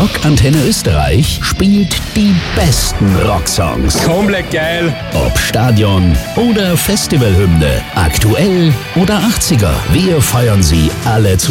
Rockantenne Österreich spielt die besten Rocksongs. Komplett geil. Ob Stadion oder Festivalhymne, aktuell oder 80er. Wir feiern sie alle zusammen.